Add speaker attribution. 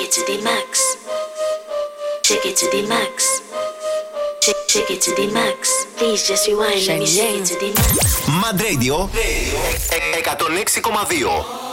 Speaker 1: it to the max. Take it to the max. Take it to the max. Please just rewind. Let me take it to the max.
Speaker 2: Mad Radio 106,2.